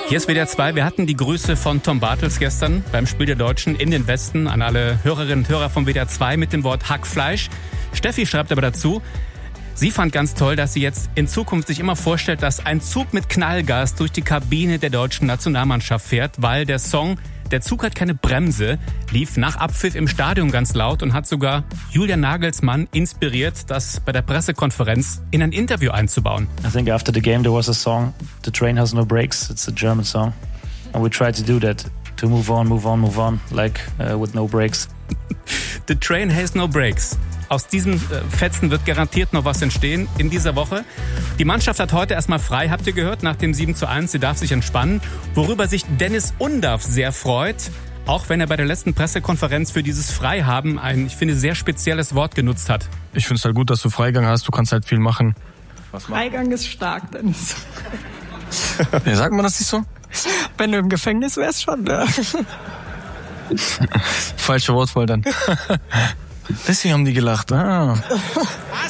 Hier ist WDR 2. Wir hatten die Grüße von Tom Bartels gestern beim Spiel der Deutschen in den Westen an alle Hörerinnen und Hörer von WDR 2 mit dem Wort Hackfleisch. Steffi schreibt aber dazu, sie fand ganz toll, dass sie jetzt in Zukunft sich immer vorstellt, dass ein Zug mit Knallgas durch die Kabine der deutschen Nationalmannschaft fährt, weil der Song "Der Zug hat keine Bremse" lief nach Abpfiff im Stadion ganz laut und hat sogar Julian Nagelsmann inspiriert, das bei der Pressekonferenz in ein Interview einzubauen. I think after the game there was a song, "The Train Has No Brakes." It's a German song. And we tried to do that, to move on, like with no brakes. The Train Has No Brakes. Aus diesen Fetzen wird garantiert noch was entstehen in dieser Woche. Die Mannschaft hat heute erstmal frei, habt ihr gehört, nach dem 7:1. Sie darf sich entspannen. Worüber sich Dennis Undaff sehr freut, auch wenn er bei der letzten Pressekonferenz für dieses Freihaben ein, ich finde, sehr spezielles Wort genutzt hat. Ich finde es halt gut, dass du Freigang hast. Du kannst halt viel machen. Freigang ist stark, Dennis. Ja, sagt man das nicht so? Wenn du im Gefängnis wärst, schon, ne? Falsche Wortwahl dann. Deswegen haben die gelacht. Ah.